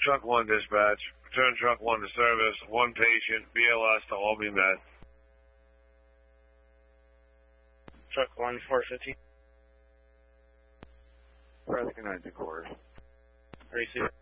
Truck 1 dispatch. Return Truck 1 to service. 1 patient. BLS to all be met. Truck 1, 450. Recognize the quarters. Receive.